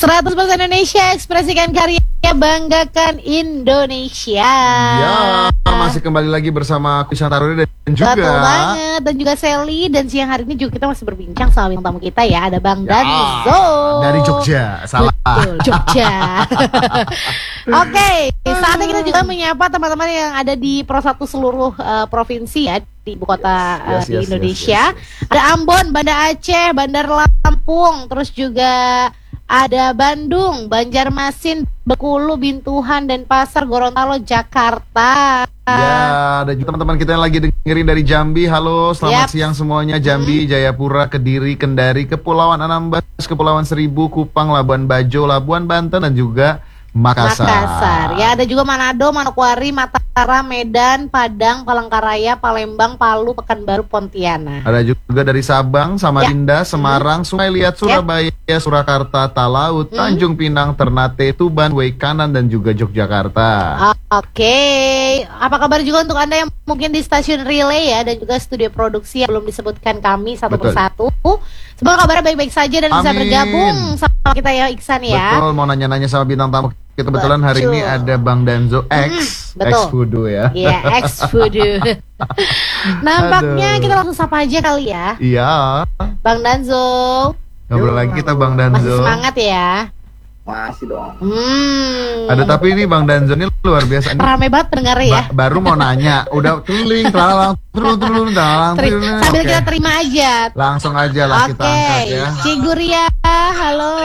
100% Indonesia, ekspresikan karya, banggakan Indonesia. Ya, masih kembali lagi bersama aku Shantaruri dan juga Betul banget, dan juga Sally. Dan siang hari ini juga kita masih berbincang sama bintang tamu kita ya. Ada Bang Danzo dari Jogja, salah. Betul, Jogja. Oke, saatnya kita juga menyapa teman-teman yang ada di Pro1 seluruh provinsi ya, di ibu kota di Indonesia. Ada Ambon, Banda Aceh, Bandar Lampung, terus juga ada Bandung, Banjarmasin, Bengkulu, Bintuhan, Denpasar, Gorontalo, Jakarta. Ya, dan juga teman-teman kita yang lagi dengerin dari Jambi. Halo, selamat siang semuanya. Jambi, Jayapura, Kediri, Kendari, Kepulauan Anambas, Kepulauan Seribu, Kupang, Labuan Bajo, Labuan Banten, dan juga Makassar. Ya, ada juga Manado, Manokwari, Mataram, Medan, Padang, Palangkaraya, Palembang, Palu, Pekanbaru, Pontianak. Ada juga dari Sabang, Samarinda, Semarang, Sungai Liat, Surabaya, Surakarta, Talaut, Tanjung Pinang, Ternate, Tuban, Waikanan, dan juga Yogyakarta. Oke, apa kabar juga untuk Anda yang mungkin di stasiun relay ya, dan juga studio produksi yang belum disebutkan kami satu persatu. Semoga kabarnya baik-baik saja dan bisa bergabung sama kita ya, Iksan ya. Betul, mau nanya-nanya sama bintang tamu kita kebetulan hari ini ada Bang Danzo X Voodoo ya. Iya, X Voodoo. Nampaknya kita langsung sapa aja kali ya. Iya. Bang Danzo. Ngobrol lagi kita Bang Danzo. Masih semangat ya? Masih dong. Ada tapi ini Bang Danzo ini luar biasa. Rame banget pendengar ya. Baru mau nanya, udah tuling, telalang, sambil kita terima aja. Langsung aja lah kita angkat ya. Cik Guria, halo.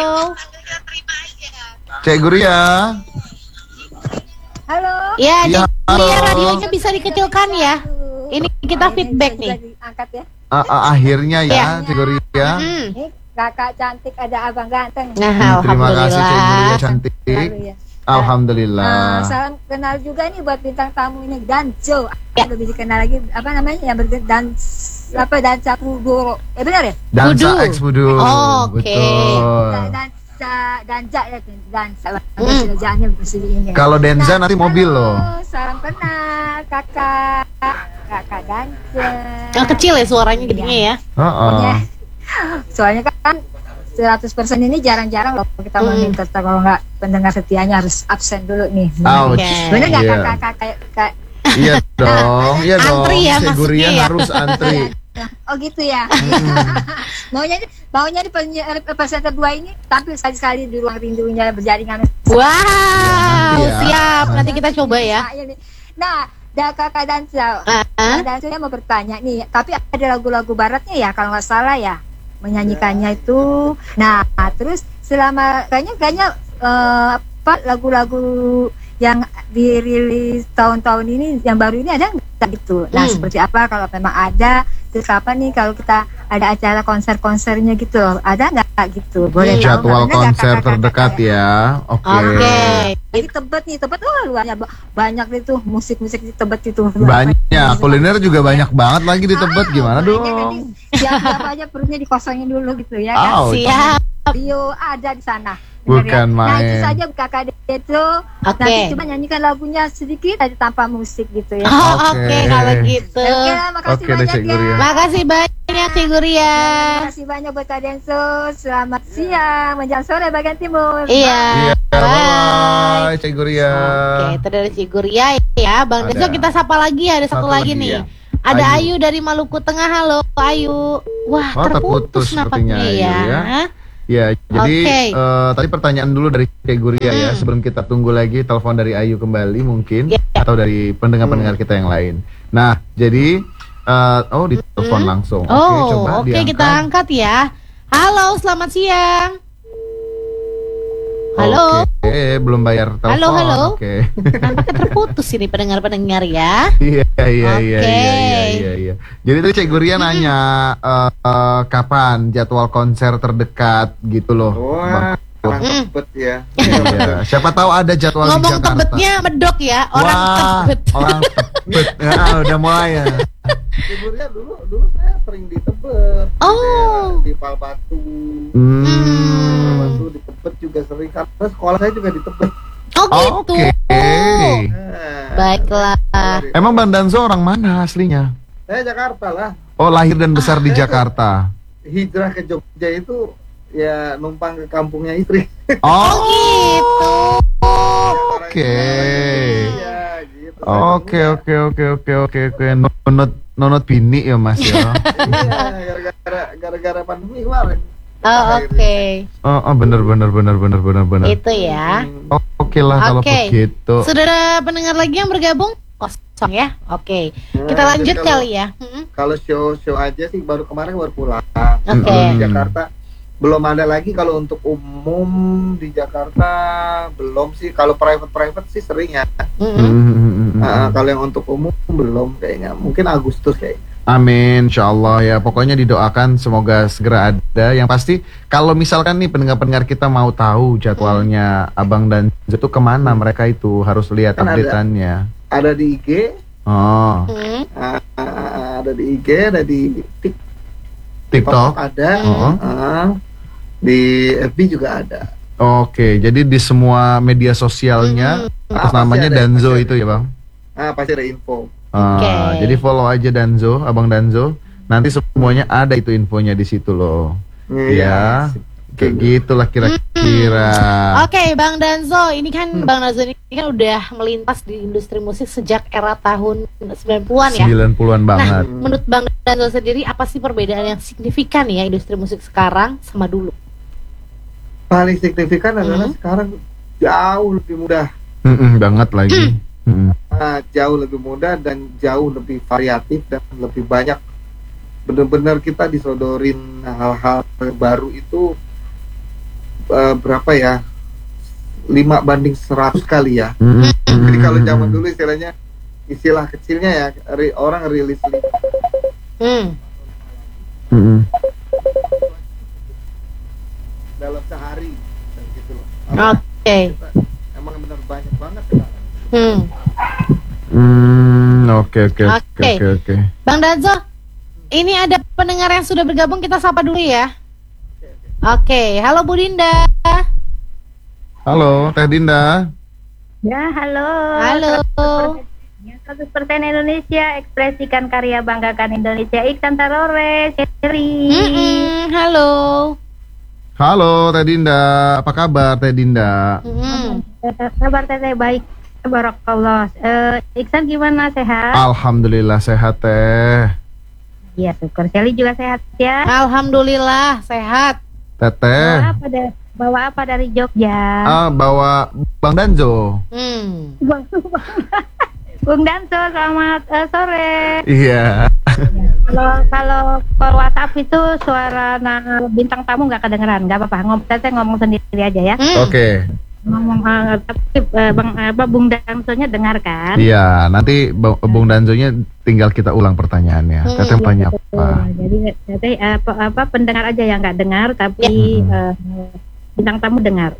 Cik Guria. Halo. Ya, Cik Guria, radionya bisa dikecilkan ya. Ini kita feedback nih. Angkat ya. Akhirnya ya, Cik Guria. Kakak cantik, ada abang ganteng. Nah, terima kasih Cik Guria cantik. Ya. Alhamdulillah. Salam kenal juga nih buat bintang tamu ini Danzo. Lebih dikenal lagi apa namanya yang dansa Pudoro. Benar ya? Dansa X Voodoo. Oke. Danza ya, dansa. Jangan ini. Kalau Denza nanti mobil loh. Salam kenal kakak Danza. Yang kecil ya suaranya jadinya ya. Soalnya kan 100% ini jarang-jarang loh kita meminta, kalau nggak pendengar setianya harus absen dulu nih. Bener nggak kakak? Iya dong, iya dong. Antri ya maksudnya ya. Harus antri. Oh gitu ya. Maunya di presenter 2 ini tampil sekali-sekali di ruang rindunya berjaringan. Wow, siap. Nanti kita coba ya. Nah, kakak Danza, Danza mau bertanya nih. Tapi ada lagu-lagu baratnya ya kalau nggak salah ya, menyanyikannya itu. Nah, terus selama kayaknya lagu-lagu yang dirilis tahun-tahun ini yang baru ini ada nggak gitu? Nah, seperti apa kalau memang ada? Terus kapan nih kalau kita ada acara konser-konsernya gitu? Ada nggak gitu? Boleh jadwal konser terdekat ya. Oke. Di Tebet luarnya banyak itu musik-musik di Tebet itu. Banyak. Kuliner juga banyak banget lagi di Tebet. Gimana dong? Siapa aja perutnya dikosongin dulu gitu ya kan? Siap. Bio ada di sana. Bukan main. Nah itu saja kakak itu. Nanti coba nyanyikan lagunya sedikit aja tanpa musik gitu ya. Oke, kalau gitu. Makasih banyak ya. Makasih banyak Cik Guria. Makasih banyak buat Kak Denso. Selamat siang menjelang sore bagian timur. Iya. Bye Cik Guria. Oke, itu dari Cik Guria ya. Bang Denso kita sapa lagi, ada satu lagi nih. Ada Ayu dari Maluku Tengah. Halo Ayu. Wah, terputus nampaknya ya. Ya, jadi tadi pertanyaan dulu dari Cik Guria ya, sebelum kita tunggu lagi telepon dari Ayu kembali mungkin, atau dari pendengar-pendengar kita yang lain. Nah, jadi di telepon langsung. Oke, kita angkat ya. Halo, selamat siang. Halo. Oke, belum bayar telepon. Halo. Oke. Nampaknya terputus ini pendengar-pendengar ya. Iya. Jadi tadi Cik Guria nanya kapan jadwal konser terdekat gitu loh. Wah, orang Tebet ya. Iya. Siapa tahu ada jadwal di Jakarta. Ngomong Tebetnya medok ya, orang Tebet. Orang Tebet. Udah mulai ya. Cik Guria dulu saya sering di Tebet. Di Palbatu. Di Tebet juga sering, karena sekolah saya juga di Tebet. Gitu. Baiklah. Emang Bang Danzo orang mana aslinya? Saya Jakarta lah. Oh, lahir dan besar di Jakarta. Hijrah ke Jogja itu ya numpang ke kampungnya istri. Oh, gitu. Oke. Iya, gitu. Oke. Nonot bini ya Mas ya. Iya, gara-gara pandemi kemarin. Oh, oke. Oh, bener. Itu ya. Oke lah kalau Oke. begitu. Sudah ada pendengar lagi yang bergabung? Kosong ya. Oke. Kita Nah, lanjut jadi kali ya. Kalau show aja sih baru kemarin baru pulang. Oke. Di Jakarta belum ada lagi. Kalau untuk umum di Jakarta belum sih. Kalau private sih sering ya. Kalau yang untuk umum belum kayaknya. Mungkin Agustus kayaknya. Amin, insyaallah ya. Pokoknya didoakan semoga segera ada. Yang pasti kalau misalkan nih pendengar-pendengar kita mau tahu jadwalnya Abang dan Zo itu kemana mereka itu harus lihat Kan update-annya. Ada di IG, Oh, ada di IG, ada di TikTok. ada, Oh. di FB juga ada. Oke, jadi di semua media sosialnya atas Pasti namanya ada, Danzo pasti itu ya Bang. Pasti ada info. Oke. Jadi follow aja Danzo, Abang Danzo. Nanti semuanya ada itu infonya di situ loh. Ya, kayak gitulah kira-kira. Oke, Bang Danzo, ini kan Bang Danzo ini kan udah melintas di industri musik sejak era tahun 90-an ya. 90-an banget. Menurut Bang Danzo sendiri apa sih perbedaan yang signifikan ya industri musik sekarang sama dulu? Paling signifikan adalah sekarang jauh lebih mudah. Banget lagi. Jauh lebih mudah dan jauh lebih variatif dan lebih banyak. Benar-benar kita disodorin hal-hal baru itu berapa ya? 5/100 kali ya. Jadi kalau zaman dulu istilahnya, istilah kecilnya ya, orang rilis dalam sehari dan gitu loh. Oke. Emang benar banyak banget sekarang. Oke. Bang Danzo, ini ada pendengar yang sudah bergabung, kita sapa dulu ya. Oke, halo Bu Dinda. Halo, Teh Dinda. Ya, halo. Halo. 100% Indonesia, ekspresikan karya, banggakan Indonesia. Iksan Tarore, Sherry. Halo. Halo Teh Dinda, apa kabar Teh Dinda? Kabar teteh baik, barakallah. Iksan gimana, sehat? Alhamdulillah sehat Teh. Iya, syukur. Sherry juga sehat ya. Alhamdulillah sehat. Teteh. Bawa apa dari Jogja? Bawa Bang Danzo. Bung Danzo, selamat sore. Iya. Kalau WhatsApp itu suara bintang tamu nggak kedengeran, nggak apa-apa. Saya ngomong sendiri aja ya. Oke. Ngomong tapi Bung Danzo-nya dengar kan? Iya, nanti Bung Danzo-nya tinggal kita ulang pertanyaannya. Teteh tanya apa? Jadi teteh apa pendengar aja yang nggak dengar, tapi bintang tamu dengar.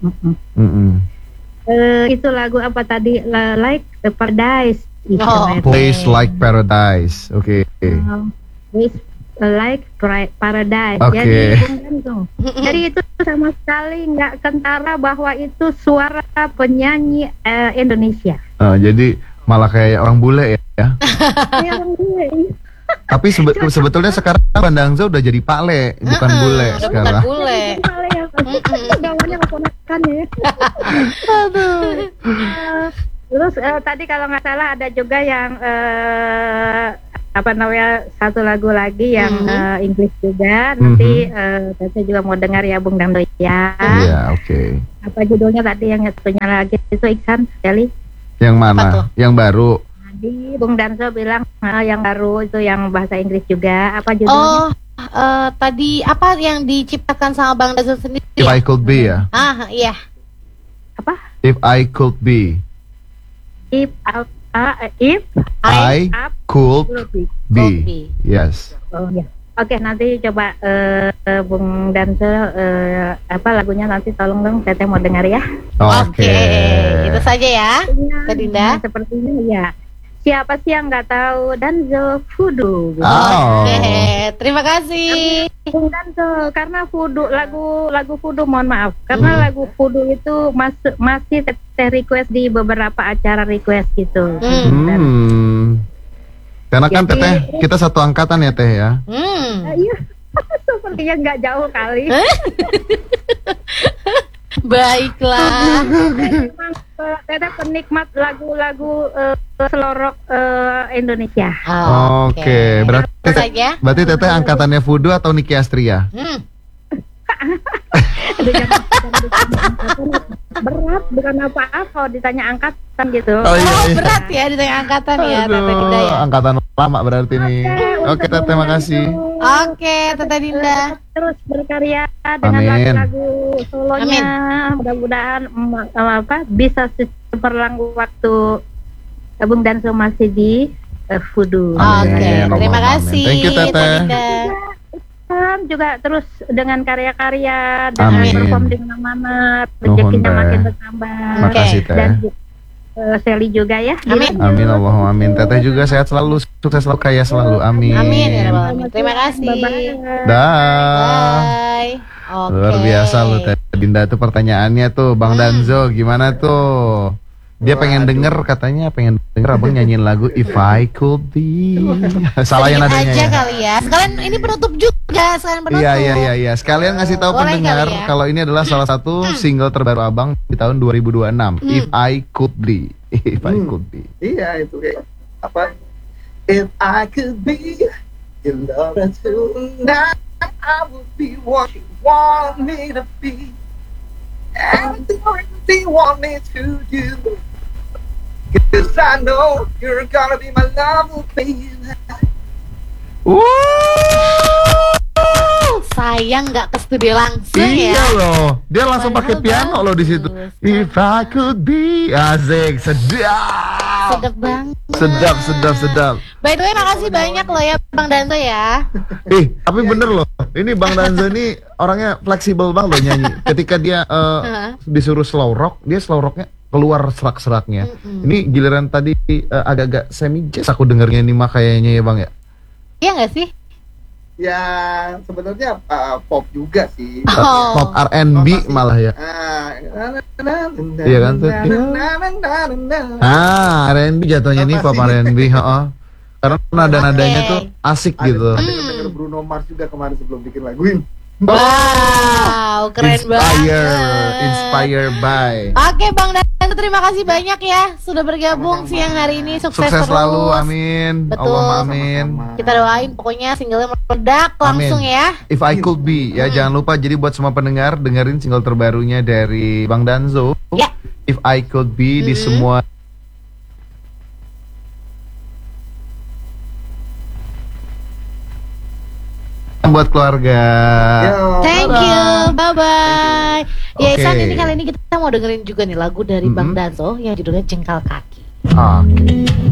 Itu lagu apa tadi? Like the Paradise. Place Like Paradise. Oke. Place Like Paradise. Oke. Jadi itu sama sekali nggak kentara bahwa itu suara penyanyi Indonesia. Jadi malah kayak orang bule ya. Kayak orang bule. Tapi sebetulnya sekarang Bang Danzo udah jadi Pak bukan bule sekarang. Bukan bule. Gawannya keponakan ya. Terus tadi kalau nggak salah ada juga yang satu lagu lagi yang Inggris juga. Nanti saya juga mau dengar ya Bung Danzo ya. Iya, oke. Apa judulnya tadi yang satunya lagi itu Iksan sekali? Yang mana? Yang baru. Tadi Bung Danzo bilang yang baru itu yang bahasa Inggris juga. Apa judulnya? Tadi apa yang diciptakan sama Bang Danzo sendiri? If I Could Be ya. Iya. Apa? If I Could Be. If I could be. Yes. Oh ya. Oke, nanti coba Bung Danzo lagunya nanti tolong dong Teteh mau dengar ya. Oke. Itu saja ya. Teh Dinda. Sepertinya ya. Siapa sih yang nggak tahu Danzo Voodoo? Oke, terima kasih. Bung Danzo, karena Voodoo lagu Voodoo, mohon maaf, karena lagu Voodoo itu masih request di beberapa acara request gitu. Karena kan Teteh kita satu angkatan ya Teh ya. Iya. Sepertinya nggak jauh kali. Baiklah. Memang Teteh penikmat lagu-lagu selorok Indonesia. Oke. Terus saja. Berarti Teteh angkatannya Fudu atau Niki Astria? Berat bukan apa-apa kalau ditanya angkatan gitu. Oh, iya. Berat ya ditanya angkatan ya Teteh Dinda ya. Angkatan lama berarti nih. Oke, Teteh makasih. Oke, Teteh Dinda. Terus berkarya dengan Amin. lagu-lagu solonya. Mudah-mudahan bisa seperlang waktu Bung Danso masih di Fudu. Oke, Amin. terima kasih. Thank you, Teteh. Dinda. Juga terus dengan karya-karya dan Amin. perform di mana-mana, Nuhun, rezekinya Teh. makin bertambah. Makasih, Teh. Dan Sally juga ya. Amin. Amin Allahumma amin. Teteh juga sehat selalu, sukses selalu, kaya selalu. Amin. Amin ya Rabbal Alamin. Terima kasih. Bye-bye. Dah. Bye. Oke. Luar biasa loh Teh Dinda tuh pertanyaannya tuh Bang Danzo gimana tuh? Dia pengen denger katanya pengen denger abang nyanyiin lagu If I Could Be. Salah yang Sedikit nadanya aja ya. kali ya. Sekalian ini penutup juga, sekalian penutup. Iya. Sekalian ngasih tahu Boleh pendengar kali ya. kalau ini adalah salah satu single terbaru abang di tahun 2026. If I Could Be. If I Could Be. Iya itu kayak apa? If I could be your lover tonight, I would be what you want me to be, and everything you want me to do. 'Cause I know you're gonna be my lover, baby. Sayang nggak ke studio langsung Iya ya. loh, dia langsung pakai Padahal piano loh di situ. bagus. If I could be, asik, sedap, Sedap banget. sedap. By the way, makasih banyak loh ya Bang Danto ya. Tapi bener loh, ini Bang Danzo ini orangnya fleksibel banget loh nyanyi. Ketika dia disuruh slow rock, dia slow rocknya keluar serak-seraknya. Ini giliran tadi agak-agak semi jazz aku dengernya nih mah kayaknya ya Bang ya. Iya nggak sih? Ya sebenarnya pop juga sih. Oh. Pop R&B malah ya. Iya kan tuh. R&B jatuhnya nih pop R&B, heeh. Karena nada-nadanya tuh asik gitu. Ada denger Bruno Mars juga kemarin sebelum bikin lagu ini. Wow, keren banget. Inspired by. Oke Bang Danto, terima kasih banyak ya sudah bergabung siang hari ini. Sukses Sukses terus. selalu, amin. Betul. Allahumma amin. Kita doain pokoknya singlenya meledak langsung Amin. ya. If I Could Be ya, jangan lupa jadi buat semua pendengar dengerin single terbarunya dari Bang Danzo. Ya. If I Could Be di semua buat keluarga. Thank you, bye bye. Ya Oke. Isan, ini kali ini kita mau dengerin juga nih lagu dari Bang Danzo yang judulnya Jengkal Kaki. Oke.